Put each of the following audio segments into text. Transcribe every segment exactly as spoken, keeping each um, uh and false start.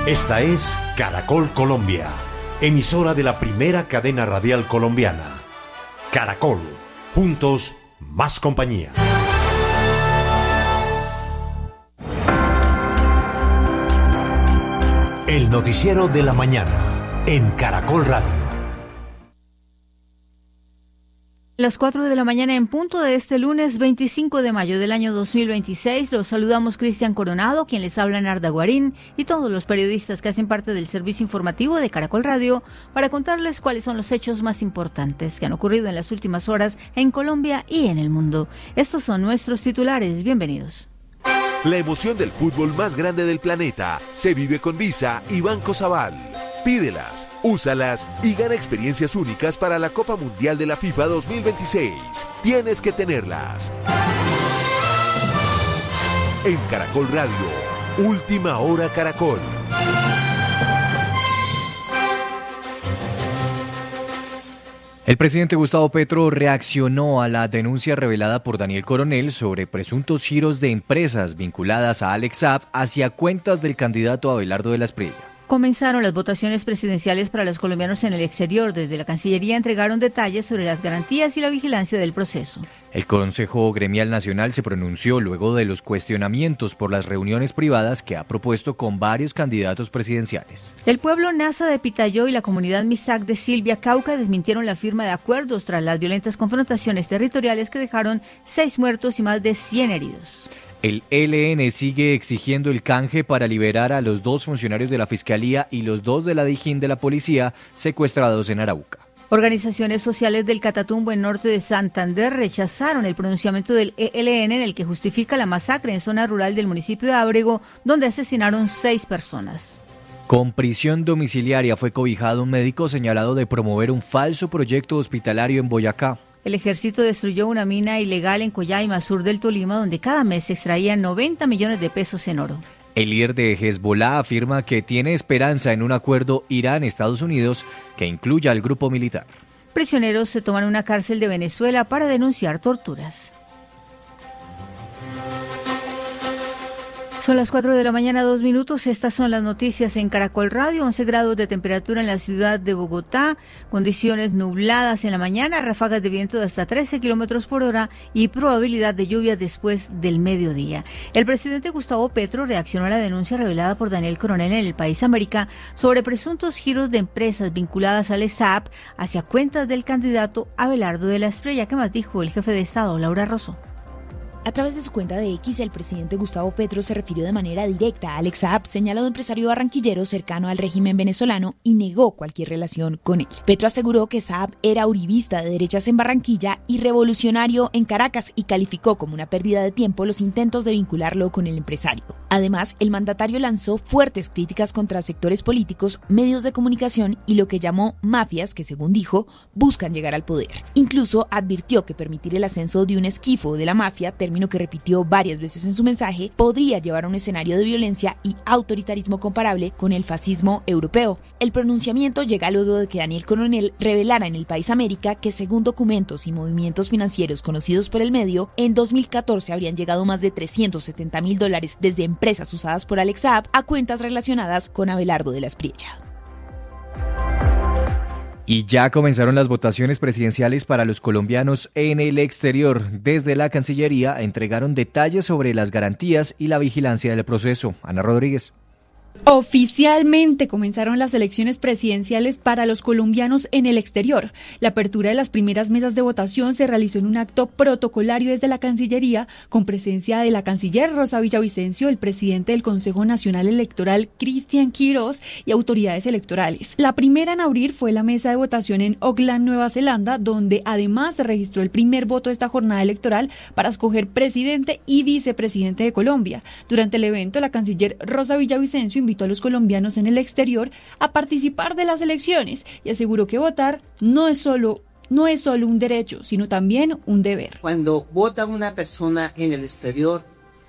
Esta es Caracol Colombia, emisora de la primera cadena radial colombiana. Caracol, juntos, más compañía. El noticiero de la mañana, en Caracol Radio. Las cuatro de la mañana en punto de este lunes veinticinco de mayo del año dos mil veintiséis, los saludamos Cristian Coronado, quien les habla Narda Guarín, y todos los periodistas que hacen parte del servicio informativo de Caracol Radio para contarles cuáles son los hechos más importantes que han ocurrido en las últimas horas en Colombia y en el mundo. Estos son nuestros titulares. Bienvenidos. La emoción del fútbol más grande del planeta se vive con Visa y Banco Sabal. Pídelas, úsalas y gana experiencias únicas para la Copa Mundial de la FIFA dos mil veintiséis. Tienes que tenerlas. En Caracol Radio, Última Hora Caracol. El presidente Gustavo Petro reaccionó a la denuncia revelada por Daniel Coronel sobre presuntos giros de empresas vinculadas a Alex Saab hacia cuentas del candidato Abelardo de la Espriella. Comenzaron las votaciones presidenciales para los colombianos en el exterior. Desde la Cancillería entregaron detalles sobre las garantías y la vigilancia del proceso. El Consejo Gremial Nacional se pronunció luego de los cuestionamientos por las reuniones privadas que ha propuesto con varios candidatos presidenciales. El pueblo Nasa de Pitayó y la comunidad Misak de Silvia, Cauca, desmintieron la firma de acuerdos tras las violentas confrontaciones territoriales que dejaron seis muertos y más de cien heridos. El E L N sigue exigiendo el canje para liberar a los dos funcionarios de la Fiscalía y los dos de la Dijín de la Policía secuestrados en Arauca. Organizaciones sociales del Catatumbo en norte de Santander rechazaron el pronunciamiento del E L N en el que justifica la masacre en zona rural del municipio de Ábrego, donde asesinaron seis personas. Con prisión domiciliaria fue cobijado un médico señalado de promover un falso proyecto hospitalario en Boyacá. El ejército destruyó una mina ilegal en Coyaima, sur del Tolima, donde cada mes se extraían noventa millones de pesos en oro. El líder de Hezbollah afirma que tiene esperanza en un acuerdo Irán-Estados Unidos que incluya al grupo militar. Prisioneros se toman una cárcel de Venezuela para denunciar torturas. Son las cuatro de la mañana, dos minutos. Estas son las noticias en Caracol Radio. once grados de temperatura en la ciudad de Bogotá, condiciones nubladas en la mañana, ráfagas de viento de hasta trece kilómetros por hora y probabilidad de lluvia después del mediodía. El presidente Gustavo Petro reaccionó a la denuncia revelada por Daniel Coronel en El País América sobre presuntos giros de empresas vinculadas al S A P hacia cuentas del candidato Abelardo de la Espriella. ¿Qué más dijo el jefe de Estado, Laura Rosso? A través de su cuenta de X, el presidente Gustavo Petro se refirió de manera directa a Alex Saab, señalado empresario barranquillero cercano al régimen venezolano, y negó cualquier relación con él. Petro aseguró que Saab era uribista de derechas en Barranquilla y revolucionario en Caracas y calificó como una pérdida de tiempo los intentos de vincularlo con el empresario. Además, el mandatario lanzó fuertes críticas contra sectores políticos, medios de comunicación y lo que llamó mafias que, según dijo, buscan llegar al poder. Incluso advirtió que permitir el ascenso de un esquifo de la mafia, término que repitió varias veces en su mensaje, podría llevar a un escenario de violencia y autoritarismo comparable con el fascismo europeo. El pronunciamiento llega luego de que Daniel Coronel revelara en El País América que, según documentos y movimientos financieros conocidos por el medio, en dos mil catorce habrían llegado más de trescientos setenta mil dólares desde empresas usadas por Alex Saab a cuentas relacionadas con Abelardo de la Espriella. Y ya comenzaron las votaciones presidenciales para los colombianos en el exterior. Desde la Cancillería entregaron detalles sobre las garantías y la vigilancia del proceso. Ana Rodríguez. Oficialmente comenzaron las elecciones presidenciales para los colombianos en el exterior. La apertura de las primeras mesas de votación se realizó en un acto protocolario desde la Cancillería, con presencia de la canciller Rosa Villavicencio, el presidente del Consejo Nacional Electoral Cristian Quirós y autoridades electorales. La primera en abrir fue la mesa de votación en Auckland, Nueva Zelanda, donde además se registró el primer voto de esta jornada electoral para escoger presidente y vicepresidente de Colombia. Durante el evento, la canciller Rosa Villavicencio invitó a los colombianos en el exterior a participar de las elecciones y aseguró que votar no es solo no es solo un derecho, sino también un deber. Cuando vota una persona en el exterior,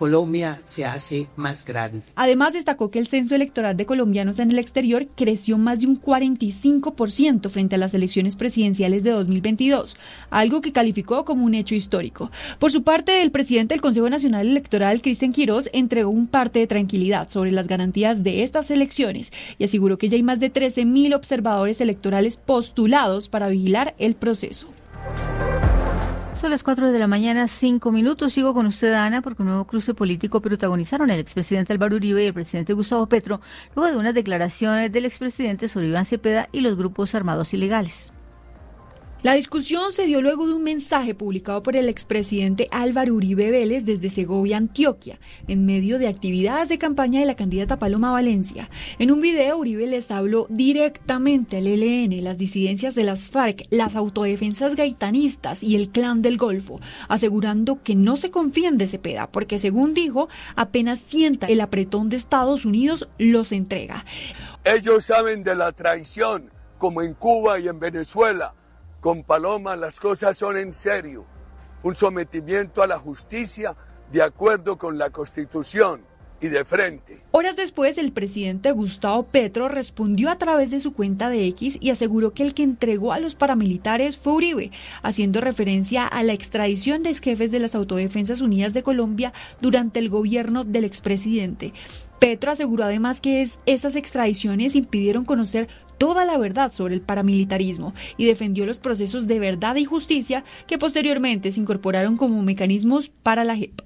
Colombia se hace más grande. Además, destacó que el censo electoral de colombianos en el exterior creció más de un cuarenta y cinco por ciento frente a las elecciones presidenciales de dos mil veintidós, algo que calificó como un hecho histórico. Por su parte, el presidente del Consejo Nacional Electoral, Cristian Quirós, entregó un parte de tranquilidad sobre las garantías de estas elecciones y aseguró que ya hay más de trece mil observadores electorales postulados para vigilar el proceso. Son las cuatro de la mañana, cinco minutos. Sigo con usted, Ana, porque un nuevo cruce político protagonizaron el expresidente Álvaro Uribe y el presidente Gustavo Petro, luego de unas declaraciones del expresidente sobre Iván Cepeda y los grupos armados ilegales. La discusión se dio luego de un mensaje publicado por el expresidente Álvaro Uribe Vélez desde Segovia, Antioquia, en medio de actividades de campaña de la candidata Paloma Valencia. En un video, Uribe les habló directamente al E L N, las disidencias de las FARC, las autodefensas gaitanistas y el Clan del Golfo, asegurando que no se confían de Cepeda, porque según dijo, apenas sienta el apretón de Estados Unidos, los entrega. Ellos saben de la traición, como en Cuba y en Venezuela. Con Paloma las cosas son en serio, un sometimiento a la justicia de acuerdo con la Constitución y de frente. Horas después, el presidente Gustavo Petro respondió a través de su cuenta de X y aseguró que el que entregó a los paramilitares fue Uribe, haciendo referencia a la extradición de exjefes de las Autodefensas Unidas de Colombia durante el gobierno del expresidente. Petro aseguró además que es, esas extradiciones impidieron conocer toda la verdad sobre el paramilitarismo y defendió los procesos de verdad y justicia que posteriormente se incorporaron como mecanismos para la J E P.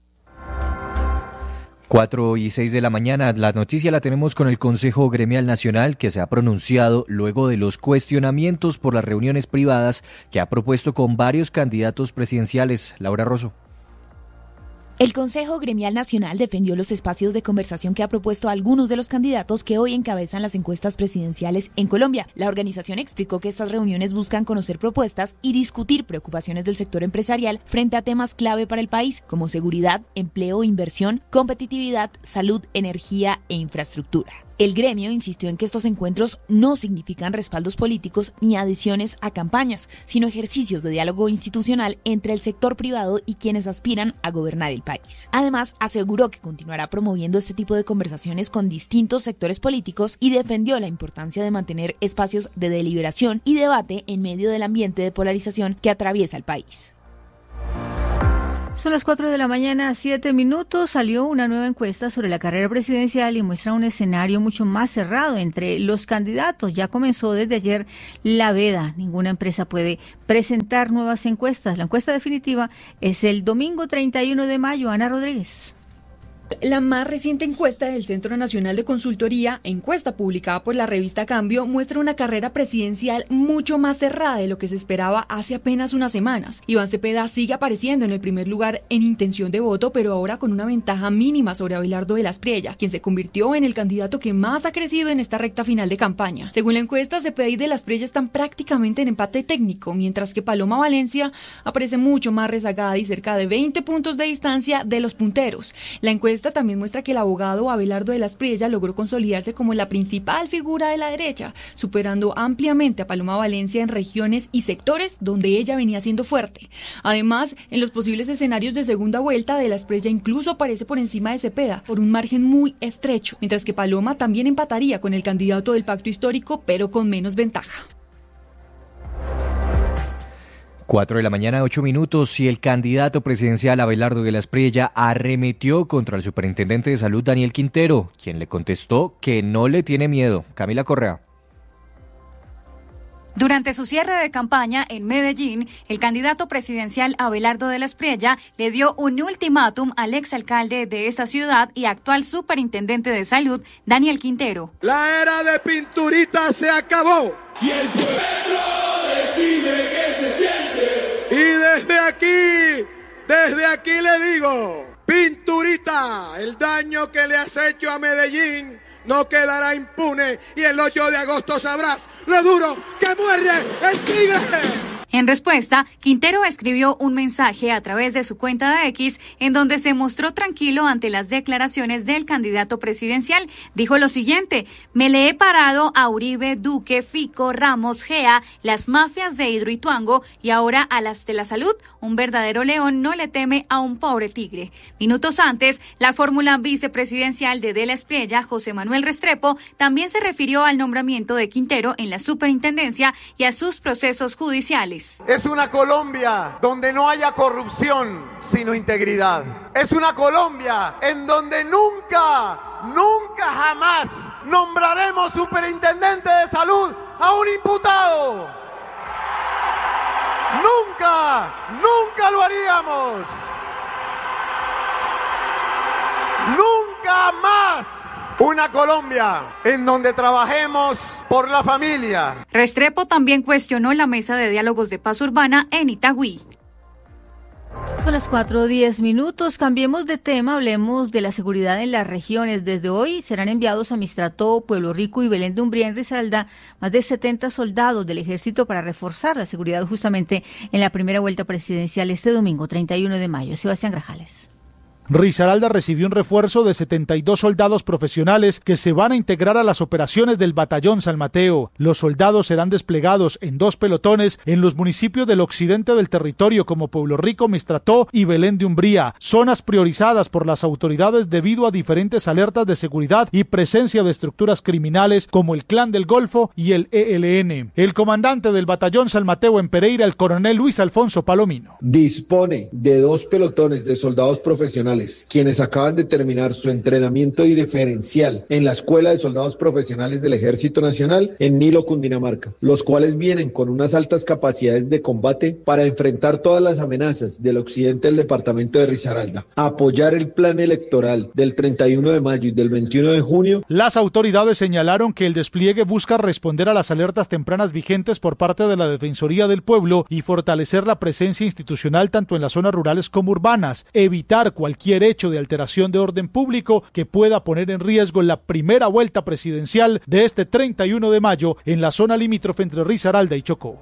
Cuatro y seis de la mañana, la noticia la tenemos con el Consejo Gremial Nacional, que se ha pronunciado luego de los cuestionamientos por las reuniones privadas que ha propuesto con varios candidatos presidenciales. Laura Rosso. El Consejo Gremial Nacional defendió los espacios de conversación que ha propuesto a algunos de los candidatos que hoy encabezan las encuestas presidenciales en Colombia. La organización explicó que estas reuniones buscan conocer propuestas y discutir preocupaciones del sector empresarial frente a temas clave para el país, como seguridad, empleo, inversión, competitividad, salud, energía e infraestructura. El gremio insistió en que estos encuentros no significan respaldos políticos ni adiciones a campañas, sino ejercicios de diálogo institucional entre el sector privado y quienes aspiran a gobernar el país. Además, aseguró que continuará promoviendo este tipo de conversaciones con distintos sectores políticos y defendió la importancia de mantener espacios de deliberación y debate en medio del ambiente de polarización que atraviesa el país. Son las cuatro de la mañana, siete minutos. Salió una nueva encuesta sobre la carrera presidencial y muestra un escenario mucho más cerrado entre los candidatos. Ya comenzó desde ayer la veda. Ninguna empresa puede presentar nuevas encuestas. La encuesta definitiva es el domingo treinta y uno de mayo. Ana Rodríguez. La más reciente encuesta del Centro Nacional de Consultoría, encuesta publicada por la revista Cambio, muestra una carrera presidencial mucho más cerrada de lo que se esperaba hace apenas unas semanas. Iván Cepeda sigue apareciendo en el primer lugar en intención de voto, pero ahora con una ventaja mínima sobre Abelardo de la Espriella, quien se convirtió en el candidato que más ha crecido en esta recta final de campaña. Según la encuesta, Cepeda y de la Espriella están prácticamente en empate técnico, mientras que Paloma Valencia aparece mucho más rezagada y cerca de veinte puntos de distancia de los punteros. La encuesta también muestra que el abogado Abelardo de la Espriella logró consolidarse como la principal figura de la derecha, superando ampliamente a Paloma Valencia en regiones y sectores donde ella venía siendo fuerte. Además, en los posibles escenarios de segunda vuelta, de la Espriella incluso aparece por encima de Cepeda, por un margen muy estrecho, mientras que Paloma también empataría con el candidato del pacto histórico, pero con menos ventaja. Cuatro de la mañana, ocho minutos, y el candidato presidencial Abelardo de la Espriella arremetió contra el superintendente de salud Daniel Quintero, quien le contestó que no le tiene miedo. Camila Correa. Durante su cierre de campaña en Medellín, el candidato presidencial Abelardo de la Espriella le dio un ultimátum al exalcalde de esa ciudad y actual superintendente de salud, Daniel Quintero. La era de Pinturita se acabó. Y el pueblo decide que se siente. Y desde aquí, desde aquí le digo, Pinturita, el daño que le has hecho a Medellín no quedará impune y el ocho de agosto sabrás lo duro que muere el tigre. En respuesta, Quintero escribió un mensaje a través de su cuenta de X en donde se mostró tranquilo ante las declaraciones del candidato presidencial. Dijo lo siguiente: me le he parado a Uribe, Duque, Fico, Ramos, Gea, las mafias de Hidroituango y ahora a las de la salud. Un verdadero león no le teme a un pobre tigre. Minutos antes, la fórmula vicepresidencial de De la Espriella, José Manuel Restrepo, también se refirió al nombramiento de Quintero en la superintendencia y a sus procesos judiciales. Es una Colombia donde no haya corrupción, sino integridad. Es una Colombia en donde nunca, nunca jamás nombraremos superintendente de salud a un imputado. Nunca, nunca lo haríamos. Nunca más. Una Colombia en donde trabajemos por la familia. Restrepo también cuestionó la mesa de diálogos de paz urbana en Itagüí. Son las cuatro diez minutos. Cambiemos de tema, hablemos de la seguridad en las regiones. Desde hoy serán enviados a Mistrató, Pueblo Rico y Belén de Umbría en Risaralda más de setenta soldados del ejército para reforzar la seguridad justamente en la primera vuelta presidencial este domingo, treinta y uno de mayo. Sebastián Grajales. Risaralda recibió un refuerzo de setenta y dos soldados profesionales que se van a integrar a las operaciones del Batallón San Mateo. Los soldados serán desplegados en dos pelotones en los municipios del occidente del territorio como Pueblo Rico, Mistrató y Belén de Umbría, zonas priorizadas por las autoridades debido a diferentes alertas de seguridad y presencia de estructuras criminales como el Clan del Golfo y el E L N. El comandante del Batallón San Mateo en Pereira, el coronel Luis Alfonso Palomino. Dispone de dos pelotones de soldados profesionales quienes acaban de terminar su entrenamiento diferencial en la Escuela de Soldados Profesionales del Ejército Nacional en Nilo, Cundinamarca, los cuales vienen con unas altas capacidades de combate para enfrentar todas las amenazas del occidente del departamento de Risaralda, apoyar el plan electoral del treinta y uno de mayo y del veintiuno de junio. Las autoridades señalaron que el despliegue busca responder a las alertas tempranas vigentes por parte de la Defensoría del Pueblo y fortalecer la presencia institucional tanto en las zonas rurales como urbanas, evitar cualquier hecho de alteración de orden público que pueda poner en riesgo la primera vuelta presidencial de este treinta y uno de mayo en la zona limítrofe entre Risaralda y Chocó.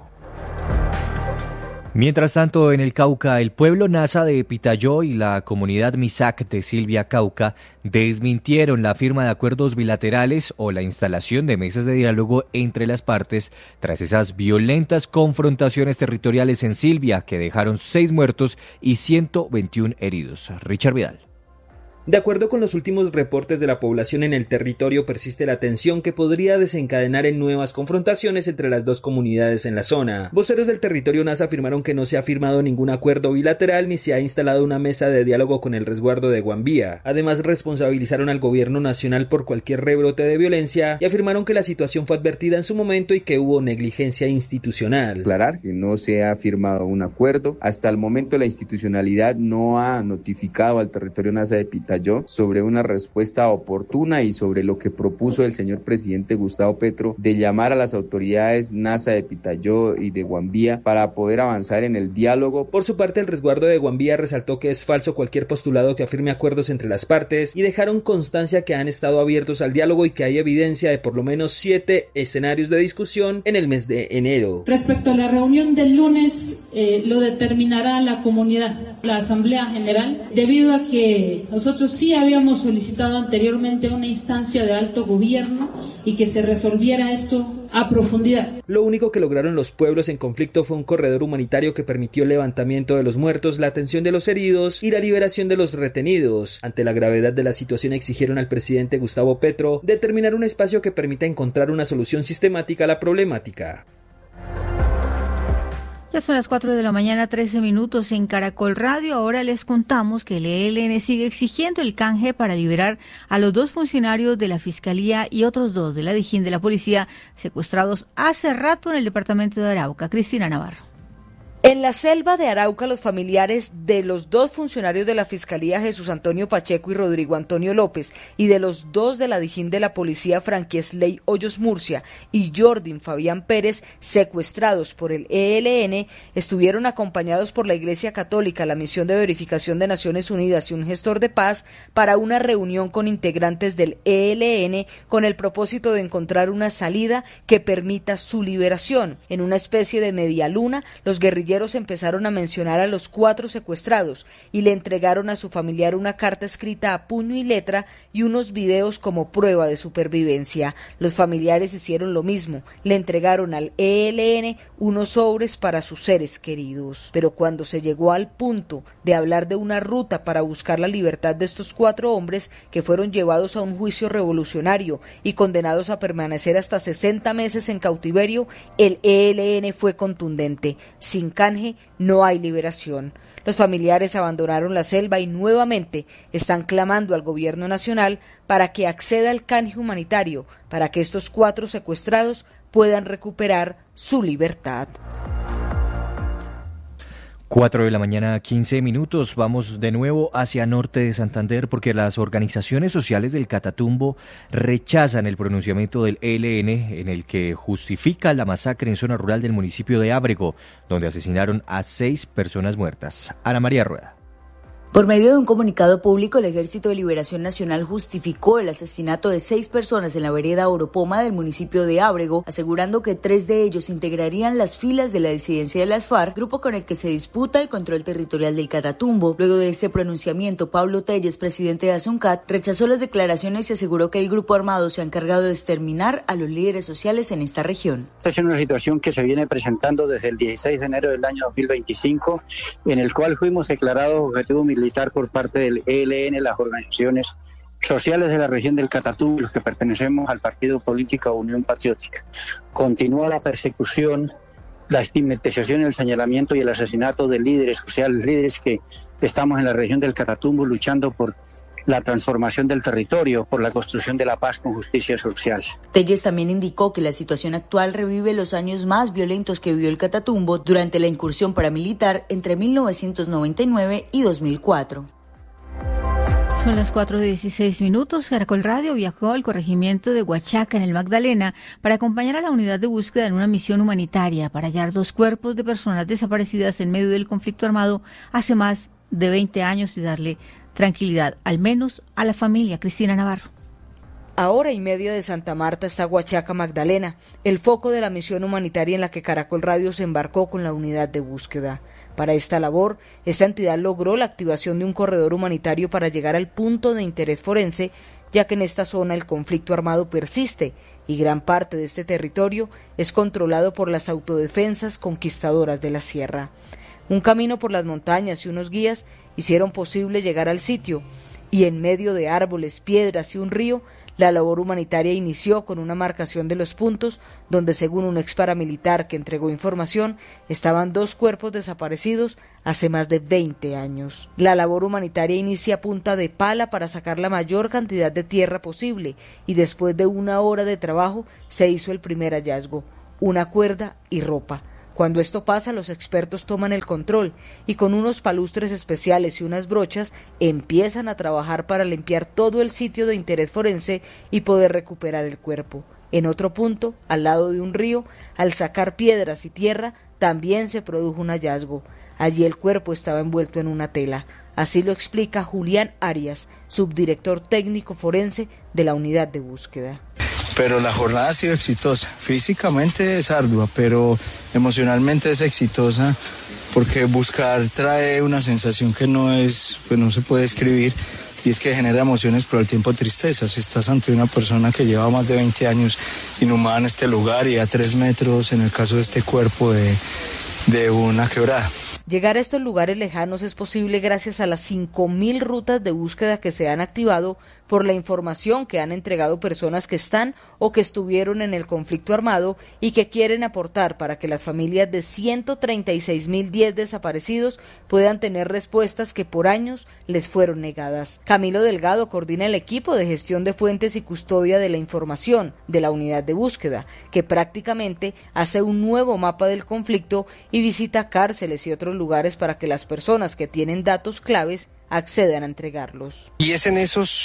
Mientras tanto, en el Cauca, el pueblo Nasa de Pitayó y la comunidad Misac de Silvia Cauca desmintieron la firma de acuerdos bilaterales o la instalación de mesas de diálogo entre las partes tras esas violentas confrontaciones territoriales en Silvia que dejaron seis muertos y ciento veintiuno heridos. Richard Vidal. De acuerdo con los últimos reportes de la población en el territorio, persiste la tensión que podría desencadenar en nuevas confrontaciones entre las dos comunidades en la zona. Voceros del territorio Nasa afirmaron que no se ha firmado ningún acuerdo bilateral ni se ha instalado una mesa de diálogo con el resguardo de Guambía. Además, responsabilizaron al gobierno nacional por cualquier rebrote de violencia y afirmaron que la situación fue advertida en su momento y que hubo negligencia institucional. Aclarar que no se ha firmado un acuerdo. Hasta el momento la institucionalidad no ha notificado al territorio Nasa de Pitayó sobre una respuesta oportuna y sobre lo que propuso el señor presidente Gustavo Petro de llamar a las autoridades Nasa de Pitayó y de Guambía para poder avanzar en el diálogo. Por su parte, el resguardo de Guambía resaltó que es falso cualquier postulado que afirme acuerdos entre las partes y dejaron constancia que han estado abiertos al diálogo y que hay evidencia de por lo menos siete escenarios de discusión en el mes de enero. Respecto a la reunión del lunes, eh, lo determinará la comunidad, la Asamblea General, debido a que nosotros sí habíamos solicitado anteriormente una instancia de alto gobierno y que se resolviera esto a profundidad. Lo único que lograron los pueblos en conflicto fue un corredor humanitario que permitió el levantamiento de los muertos, la atención de los heridos y la liberación de los retenidos. Ante la gravedad de la situación, exigieron al presidente Gustavo Petro determinar un espacio que permita encontrar una solución sistemática a la problemática. Ya son las cuatro de la mañana, trece minutos en Caracol Radio. Ahora les contamos que el E L N sigue exigiendo el canje para liberar a los dos funcionarios de la Fiscalía y otros dos de la Dijín de la Policía secuestrados hace rato en el departamento de Arauca. Cristina Navarro. En la selva de Arauca, los familiares de los dos funcionarios de la Fiscalía, Jesús Antonio Pacheco y Rodrigo Antonio López, y de los dos de la Dijín de la Policía, Franquiesley Hoyos Murcia y Jordin Fabián Pérez, secuestrados por el E L N, estuvieron acompañados por la Iglesia Católica, la Misión de Verificación de Naciones Unidas y un gestor de paz para una reunión con integrantes del E L N con el propósito de encontrar una salida que permita su liberación. En una especie de media luna, los guerrilleros empezaron a mencionar a los cuatro secuestrados y le entregaron a su familiar una carta escrita a puño y letra y unos videos como prueba de supervivencia. Los familiares hicieron lo mismo, le entregaron al E L N unos sobres para sus seres queridos. Pero cuando se llegó al punto de hablar de una ruta para buscar la libertad de estos cuatro hombres que fueron llevados a un juicio revolucionario y condenados a permanecer hasta sesenta meses en cautiverio, el E L N fue contundente: sin canje no hay liberación. Los familiares abandonaron la selva y nuevamente están clamando al gobierno nacional para que acceda al canje humanitario para que estos cuatro secuestrados puedan recuperar su libertad. Cuatro de la mañana, quince minutos. Vamos de nuevo hacia norte de Santander porque las organizaciones sociales del Catatumbo rechazan el pronunciamiento del E L N en el que justifica la masacre en zona rural del municipio de Ábrego, donde asesinaron a seis personas muertas. Ana María Rueda. Por medio de un comunicado público, el Ejército de Liberación Nacional justificó el asesinato de seis personas en la vereda Oropoma del municipio de Ábrego, asegurando que tres de ellos integrarían las filas de la disidencia de las FARC, grupo con el que se disputa el control territorial del Catatumbo. Luego de este pronunciamiento, Pablo Telles, presidente de ASUNCAT, rechazó las declaraciones y aseguró que el grupo armado se ha encargado de exterminar a los líderes sociales en esta región. Esta es una situación que se viene presentando desde el dieciséis de enero del año dos mil veinticinco, en el cual fuimos declarados objetivo militar por parte del E L N, las organizaciones sociales de la región del Catatumbo, los que pertenecemos al partido político Unión Patriótica. Continúa la persecución, la estigmatización, el señalamiento y el asesinato de líderes sociales, líderes que estamos en la región del Catatumbo luchando por la transformación del territorio, por la construcción de la paz con justicia social. Telles también indicó que la situación actual revive los años más violentos que vivió el Catatumbo durante la incursión paramilitar entre mil novecientos noventa y nueve y dos mil cuatro. Son las cuatro de dieciséis minutos. Caracol Radio viajó al corregimiento de Huachaca, en el Magdalena, para acompañar a la unidad de búsqueda en una misión humanitaria para hallar dos cuerpos de personas desaparecidas en medio del conflicto armado hace más de veinte años y darle tranquilidad, al menos a la familia. Cristina Navarro. A hora y media de Santa Marta está Huachaca Magdalena, el foco de la misión humanitaria en la que Caracol Radio se embarcó con la unidad de búsqueda. Para esta labor, esta entidad logró la activación de un corredor humanitario para llegar al punto de interés forense, ya que en esta zona el conflicto armado persiste y gran parte de este territorio es controlado por las autodefensas conquistadoras de la sierra. Un camino por las montañas y unos guías hicieron posible llegar al sitio, y en medio de árboles, piedras y un río, la labor humanitaria inició con una marcación de los puntos donde, según un ex paramilitar que entregó información, estaban dos cuerpos desaparecidos hace más de veinte años. La labor humanitaria inicia a punta de pala para sacar la mayor cantidad de tierra posible, y después de una hora de trabajo se hizo el primer hallazgo: una cuerda y ropa. Cuando esto pasa, los expertos toman el control y con unos palustres especiales y unas brochas empiezan a trabajar para limpiar todo el sitio de interés forense y poder recuperar el cuerpo. En otro punto, al lado de un río, al sacar piedras y tierra, también se produjo un hallazgo. Allí el cuerpo estaba envuelto en una tela. Así lo explica Julián Arias, subdirector técnico forense de la unidad de búsqueda. Pero la jornada ha sido exitosa. Físicamente es ardua, pero emocionalmente es exitosa, porque buscar trae una sensación que no es, pues no se puede describir, y es que genera emociones, pero al tiempo tristezas. Estás ante una persona que lleva más de veinte años inhumada en este lugar y a tres metros, en el caso de este cuerpo, de, de una quebrada. Llegar a estos lugares lejanos es posible gracias a las cinco mil rutas de búsqueda que se han activado por la información que han entregado personas que están o que estuvieron en el conflicto armado y que quieren aportar para que las familias de ciento treinta y seis mil diez desaparecidos puedan tener respuestas que por años les fueron negadas. Camilo Delgado coordina el equipo de gestión de fuentes y custodia de la información de la unidad de búsqueda, que prácticamente hace un nuevo mapa del conflicto y visita cárceles y otros lugares para que las personas que tienen datos claves accedan a entregarlos. Y es en esos,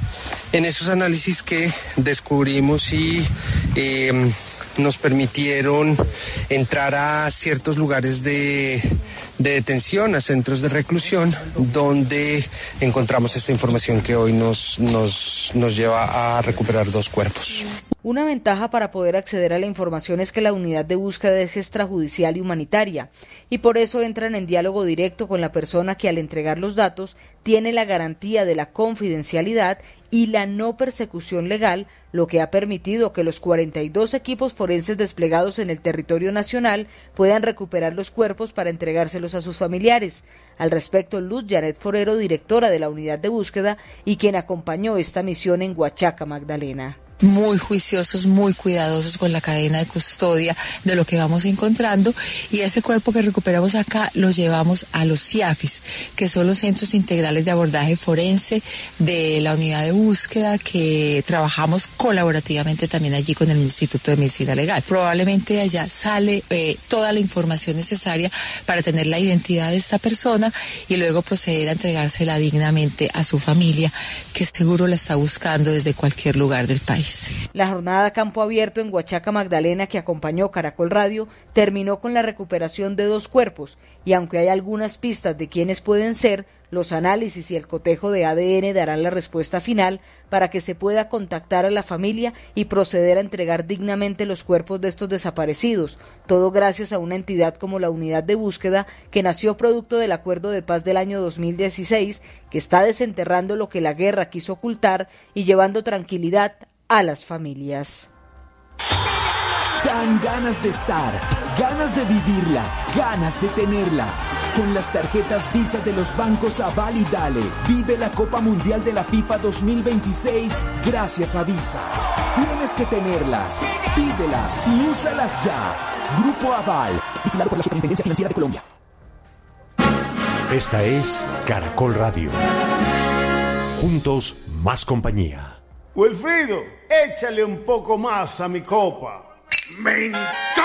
en esos análisis que descubrimos y eh, nos permitieron entrar a ciertos lugares de, de detención, a centros de reclusión, donde encontramos esta información que hoy nos, nos, nos lleva a recuperar dos cuerpos. Una ventaja para poder acceder a la información es que la unidad de búsqueda es extrajudicial y humanitaria, y por eso entran en diálogo directo con la persona que al entregar los datos tiene la garantía de la confidencialidad y la no persecución legal, lo que ha permitido que los cuarenta y dos equipos forenses desplegados en el territorio nacional puedan recuperar los cuerpos para entregárselos a sus familiares. Al respecto, Luz Janet Forero, directora de la unidad de búsqueda y quien acompañó esta misión en Huachaca, Magdalena. Muy juiciosos, muy cuidadosos con la cadena de custodia de lo que vamos encontrando, y ese cuerpo que recuperamos acá lo llevamos a los C I A F I S, que son los Centros Integrales de Abordaje Forense de la unidad de búsqueda, que trabajamos colaborativamente también allí con el Instituto de Medicina Legal. Probablemente de allá sale eh, toda la información necesaria para tener la identidad de esta persona y luego proceder a entregársela dignamente a su familia, que seguro la está buscando desde cualquier lugar del país. La jornada Campo Abierto en Huachaca, Magdalena, que acompañó Caracol Radio, terminó con la recuperación de dos cuerpos, y aunque hay algunas pistas de quiénes pueden ser, los análisis y el cotejo de A D N darán la respuesta final para que se pueda contactar a la familia y proceder a entregar dignamente los cuerpos de estos desaparecidos, todo gracias a una entidad como la Unidad de Búsqueda, que nació producto del Acuerdo de Paz del año dos mil dieciséis, que está desenterrando lo que la guerra quiso ocultar y llevando tranquilidad a las familias. Dan ganas de estar, ganas de vivirla, ganas de tenerla. Con las tarjetas Visa de los bancos Aval y Dale, vive la Copa Mundial de la FIFA dos mil veintiséis gracias a Visa. Tienes que tenerlas, pídelas y úsalas ya. Grupo Aval, vigilado por la Superintendencia Financiera de Colombia. Esta es Caracol Radio. Juntos, más compañía. Wilfrido, échale un poco más a mi copa. ¡Me encanta!